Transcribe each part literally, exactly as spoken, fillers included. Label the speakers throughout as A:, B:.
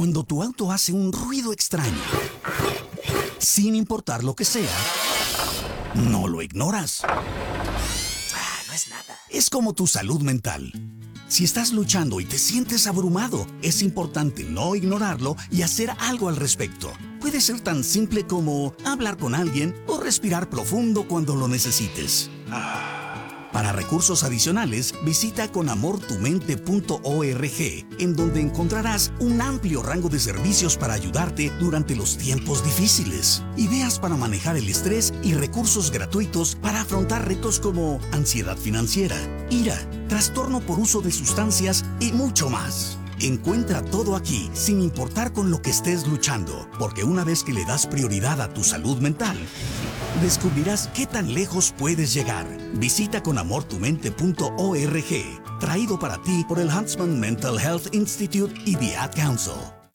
A: Cuando tu auto hace un ruido extraño, sin importar lo que sea, no lo ignoras.
B: Ah, no es nada.
A: Es como tu salud mental. Si estás luchando y te sientes abrumado, es importante no ignorarlo y hacer algo al respecto. Puede ser tan simple como hablar con alguien o respirar profundo cuando lo necesites. Para recursos adicionales, visita con amor tu mente punto org, en donde encontrarás un amplio rango de servicios para ayudarte durante los tiempos difíciles, ideas para manejar el estrés y recursos gratuitos para afrontar retos como ansiedad financiera, ira, trastorno por uso de sustancias y mucho más. Encuentra todo aquí, sin importar con lo que estés luchando, porque una vez que le das prioridad a tu salud mental, descubrirás qué tan lejos puedes llegar. Visita con amor tu mente punto org, traído para ti por el Huntsman Mental Health Institute y The Ad Council.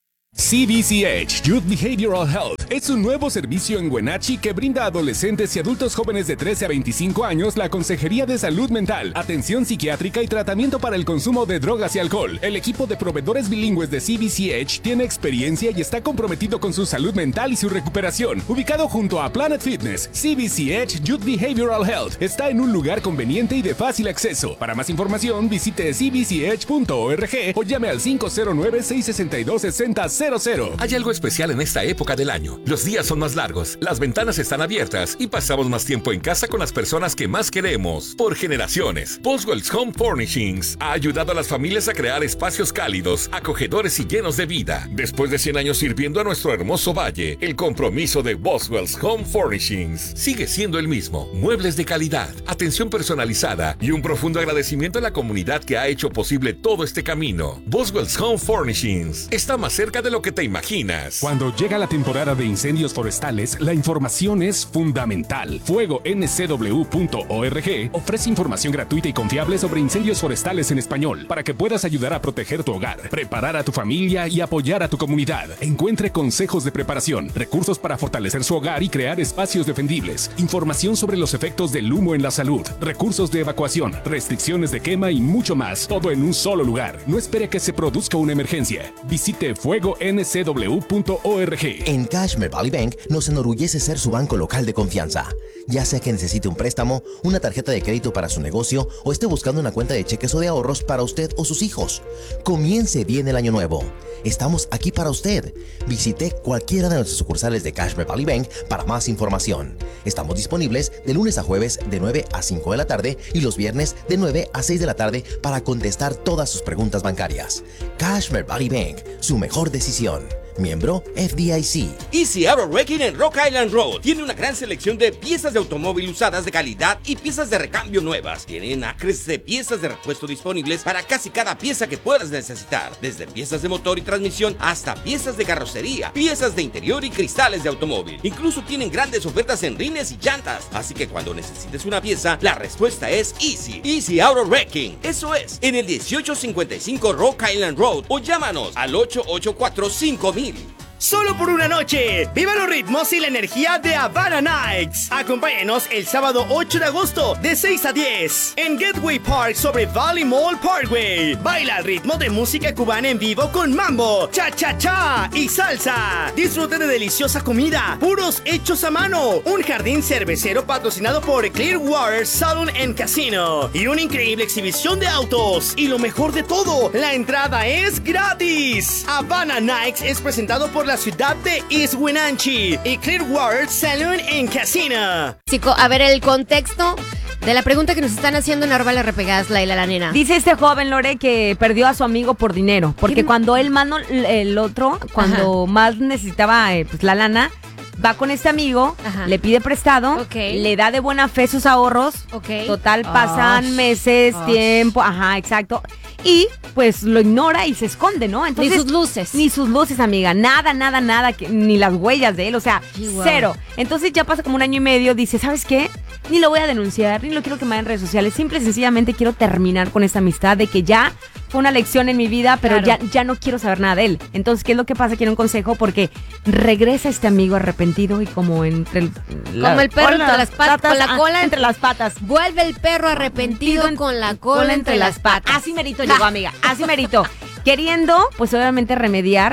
C: C B C H Youth Behavioral Health es un nuevo servicio en Wenatchee que brinda a adolescentes y adultos jóvenes de trece a veinticinco años la consejería de salud mental, atención psiquiátrica y tratamiento para el consumo de drogas y alcohol. El equipo de proveedores bilingües de C B C H tiene experiencia y está comprometido con su salud mental y su recuperación. Ubicado junto a Planet Fitness, C B C H Youth Behavioral Health está en un lugar conveniente y de fácil acceso. Para más información, visite c b c h punto org o llame al cinco cero nueve, seis seis dos, seis cero cero cero.
D: Hay algo especial en esta época del año. Los días son más largos, las ventanas están abiertas y pasamos más tiempo en casa con las personas que más queremos. Por generaciones, Boswell's Home Furnishings ha ayudado a las familias a crear espacios cálidos, acogedores y llenos de vida. Después de cien años sirviendo a nuestro hermoso valle, el compromiso de Boswell's Home Furnishings sigue siendo el mismo. Muebles de calidad, atención personalizada y un profundo agradecimiento a la comunidad que ha hecho posible todo este camino. Boswell's Home Furnishings está más cerca de lo que te imaginas.
C: Cuando llega la temporada de incendios forestales, la información es fundamental. Fuego N C W punto org ofrece información gratuita y confiable sobre incendios forestales en español para que puedas ayudar a proteger tu hogar, preparar a tu familia y apoyar a tu comunidad. Encuentre consejos de preparación, recursos para fortalecer su hogar y crear espacios defendibles, información sobre los efectos del humo en la salud, recursos de evacuación, restricciones de quema y mucho más, todo en un solo lugar. No espere que se produzca una emergencia. Visite fuego N C W punto org.
E: En Cashmere Valley Bank nos enorgullece ser su banco local de confianza. Ya sea que necesite un préstamo, una tarjeta de crédito para su negocio o esté buscando una cuenta de cheques o de ahorros para usted o sus hijos. Comience bien el año nuevo. Estamos aquí para usted. Visite cualquiera de nuestras sucursales de Cashmere Valley Bank para más información. Estamos disponibles de lunes a jueves de nueve a cinco de la tarde y los viernes de nueve a seis de la tarde para contestar todas sus preguntas bancarias. Cashmere Valley Bank, su mejor decisión. Miembro F D I C.
F: Easy Auto Wrecking en Rock Island Road tiene una gran selección de piezas de automóvil usadas de calidad y piezas de recambio nuevas. Tienen acres de piezas de repuesto disponibles para casi cada pieza que puedas necesitar, desde piezas de motor y transmisión hasta piezas de carrocería, piezas de interior y cristales de automóvil. Incluso tienen grandes ofertas en rines y llantas, así que cuando necesites una pieza, la respuesta es Easy. Easy Auto Wrecking. Eso es, en el dieciocho cincuenta y cinco Rock Island Road o llámanos al ocho ocho cuatro cinco mil.
G: Solo por una noche, viva los ritmos y la energía de Havana Nights. Acompáñenos el sábado ocho de agosto de seis a diez en Gateway Park sobre Valley Mall Parkway. Baila al ritmo de música cubana en vivo con mambo, cha-cha-cha y salsa. Disfrute de deliciosa comida, puros hechos a mano, un jardín cervecero patrocinado por Clearwater Salon and Casino y una increíble exhibición de autos. Y lo mejor de todo, la entrada es gratis. Havana Nights es presentado por la ciudad de East Wenatchee y Clearwater Salon and Casino.
H: Chico, a ver el contexto de la pregunta que nos están haciendo en Arba la Repegadas, Laila, la nena.
I: Dice este joven, Lore, que perdió a su amigo por dinero, porque cuando él mano el otro, cuando Ajá. más necesitaba eh, pues, la lana, va con este amigo, Ajá. le pide prestado, okay. le da de buena fe sus ahorros, okay. total pasan oh, meses, oh. tiempo, ajá, exacto. Y pues lo ignora y se esconde, ¿no? Entonces,
H: ni sus luces.
I: Ni sus luces, amiga. Nada, nada, nada. Que, ni las huellas de él. O sea, wow. cero. Entonces ya pasa como un año y medio. Dice, ¿sabes qué? Ni lo voy a denunciar, ni lo quiero quemar en redes sociales. Simple y sencillamente quiero terminar con esta amistad de que ya fue una lección en mi vida, pero claro. ya, ya no quiero saber nada de él. Entonces, ¿qué es lo que pasa? Quiero un consejo porque regresa este amigo arrepentido y como entre el,
H: la, como el perro entre las patas, patas, con la cola
I: entre las patas.
H: Vuelve el perro arrepentido en, con la cola, cola entre las patas.
I: Así merito llegó, amiga. Así merito. Queriendo, pues obviamente remediar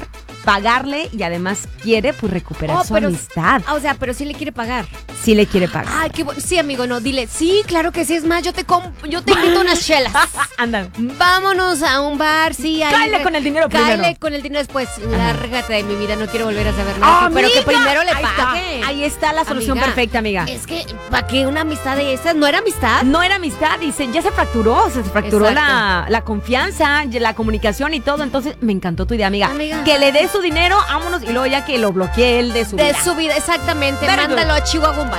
I: pagarle y además quiere pues recuperar
H: Oh,
I: su
H: pero-
I: amistad.
H: Ah, o sea, pero sí le quiere pagar.
I: Sí le quiere pagar.
H: Ay, qué bueno. Sí, amigo, no, dile, sí, claro que sí, es más, yo te comp- yo te invito unas chelas.
I: Anda.
H: Vámonos a un bar, sí. ahí
I: Cáele
H: re-
I: con el dinero
H: cáele
I: primero.
H: con el dinero después. Lárgate de mi vida, no quiero volver a saber nada.
I: ¡Ah,
H: pero que
I: amiga!
H: primero le
I: Ahí está.
H: pague.
I: Ahí está la solución
H: Amiga,
I: perfecta, amiga.
H: Es que, ¿para qué una amistad de esas? ¿No era amistad?
I: No era amistad, dice, ya se fracturó, se fracturó
H: Exacto.
I: la, la confianza, y la comunicación y todo. Entonces, me encantó tu idea, amiga.
H: Amiga.
I: Que le dé su dinero, vámonos, y luego ya que lo bloquee él de su
H: De
I: vida.
H: su vida, exactamente.
I: Very
H: Mándalo a Chihuahua.